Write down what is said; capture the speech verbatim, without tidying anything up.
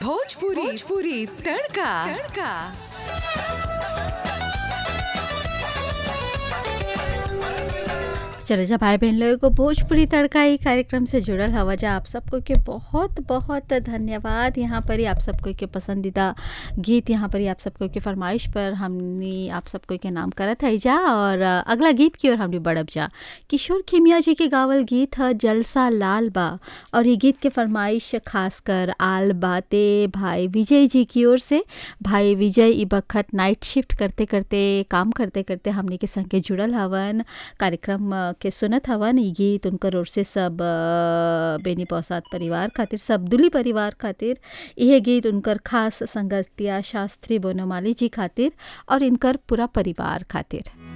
भोजपुरी भोजपुरी तड़का तड़का। चलो जा भाई बहन लोगों को भोजपुरी तड़का ही कार्यक्रम से जुड़ल हवा जा आप सबको के बहुत बहुत धन्यवाद। यहाँ पर ही आप सबको के पसंदीदा गीत, यहाँ पर ही आप सबको के फरमाइश पर हमने आप सबको के नाम करत है जा। और अगला गीत की ओर हमने बढ़ब जा। किशोर खेमिया जी के गावल गीत है जलसा लाल बा, और ये गीत के फरमाइश खासकर आल बाते भाई विजय जी की ओर से। भाई विजय ई बखत नाइट शिफ्ट करते करते काम करते करते हमने के संग के जुड़ल हवन, कार्यक्रम के सुनत हवन। ई गीत उनकर ओर से सब बेनी पौसाद परिवार खातिर, सब दुली परिवार खातिर। यह गीत उनकर खास संगतिया शास्त्री बोनोमाली जी खातिर और इनकर पूरा परिवार खातिर।